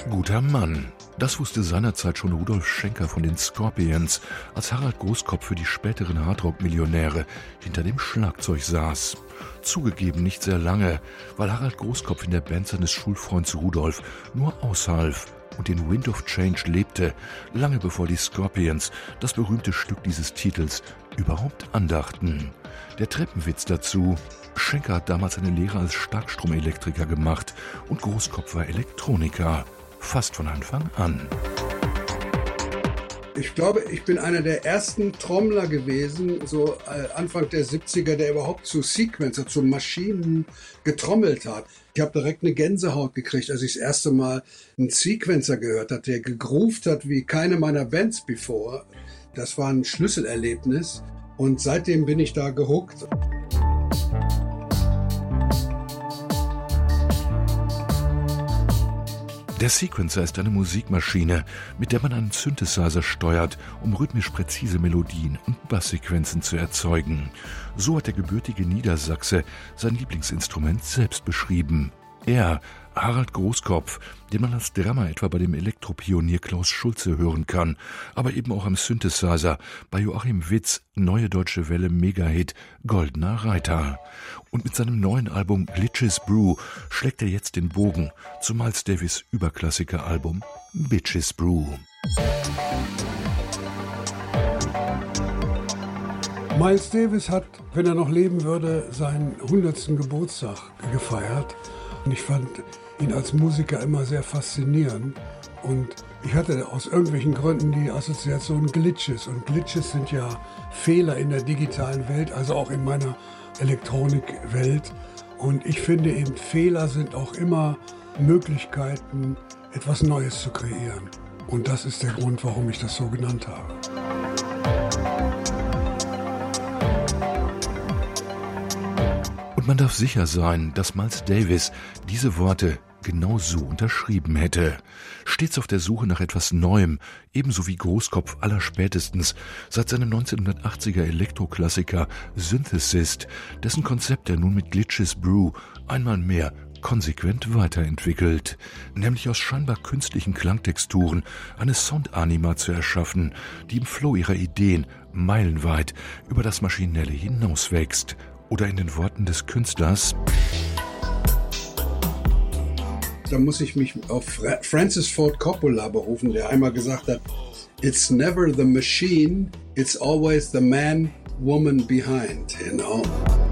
Guter Mann. Das wusste seinerzeit schon Rudolf Schenker von den Scorpions, als Harald Großkopf für die späteren Hardrock-Millionäre hinter dem Schlagzeug saß. Zugegeben nicht sehr lange, weil Harald Großkopf in der Band seines Schulfreunds Rudolf nur aushalf und den Wind of Change lebte, lange bevor die Scorpions, das berühmte Stück dieses Titels, überhaupt andachten. Der Treppenwitz dazu: Schenker hat damals eine Lehre als Starkstromelektriker gemacht und Großkopf war Elektroniker. Fast von Anfang an. Ich glaube, ich bin einer der ersten Trommler gewesen, so Anfang der 70er, der überhaupt zu Sequencer, zu Maschinen getrommelt hat. Ich habe direkt eine Gänsehaut gekriegt, als ich das erste Mal einen Sequencer gehört habe, der gegroovt hat wie keine meiner Bands bevor. Das war ein Schlüsselerlebnis und seitdem bin ich da gehuckt. Der Sequencer ist eine Musikmaschine, mit der man einen Synthesizer steuert, um rhythmisch präzise Melodien und Basssequenzen zu erzeugen. So hat der gebürtige Niedersachse sein Lieblingsinstrument selbst beschrieben. Er, Harald Großkopf, den man als Drummer etwa bei dem Elektropionier Klaus Schulze hören kann, aber eben auch am Synthesizer bei Joachim Witz' Neue Deutsche Welle Megahit Goldener Reiter. Und mit seinem neuen Album Glitches Brew schlägt er jetzt den Bogen zum Miles Davis Überklassiker-Album Bitches Brew. Miles Davis hat, wenn er noch leben würde, seinen 100. Geburtstag gefeiert. Und ich fand ihn als Musiker immer sehr faszinierend. Und ich hatte aus irgendwelchen Gründen die Assoziation Glitches. Und Glitches sind ja Fehler in der digitalen Welt, also auch in meiner Elektronikwelt. Und ich finde eben, Fehler sind auch immer Möglichkeiten, etwas Neues zu kreieren. Und das ist der Grund, warum ich das so genannt habe. Und man darf sicher sein, dass Miles Davis diese Worte genau so unterschrieben hätte. Stets auf der Suche nach etwas Neuem, ebenso wie Großkopf allerspätestens seit seinem 1980er Elektroklassiker Synthesist, dessen Konzept er nun mit Glitches Brew einmal mehr konsequent weiterentwickelt, nämlich aus scheinbar künstlichen Klangtexturen eine Soundanima zu erschaffen, die im Flow ihrer Ideen meilenweit über das Maschinelle hinauswächst. Oder in den Worten des Künstlers: Da muss ich mich auf Francis Ford Coppola berufen, der einmal gesagt hat, "It's never the machine, it's always the man, woman behind", you know.